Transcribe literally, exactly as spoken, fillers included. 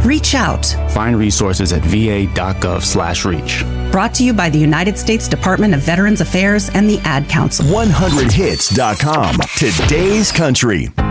Reach out. Find resources at va.gov slash reach. Brought to you by the United States Department of Veterans Affairs and the Ad Council. one hundred hits dot com. Today's Country.